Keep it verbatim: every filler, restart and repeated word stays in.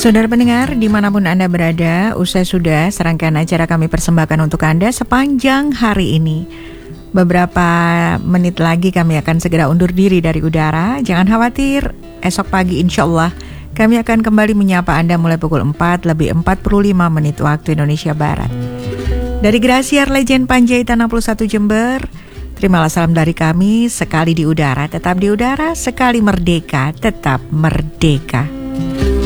Saudara pendengar, dimanapun Anda berada, usai sudah serangkaian acara kami persembahkan untuk Anda sepanjang hari ini. Beberapa menit lagi kami akan segera undur diri dari udara. Jangan khawatir, esok pagi insya Allah kami akan kembali menyapa Anda mulai pukul empat lebih empat puluh lima menit waktu Indonesia Barat. Dari Grasiar Legend Panjaitan enam puluh satu Jember, terimalah salam dari kami, sekali di udara tetap di udara, sekali merdeka tetap merdeka.